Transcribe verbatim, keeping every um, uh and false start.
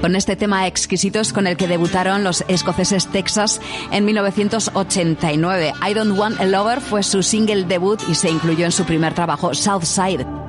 con este tema Exquisitos con el que debutaron los escoceses Texas en mil novecientos ochenta y nueve. I Don't Want a Lover fue su single debut y se incluyó en su primer trabajo, Southside.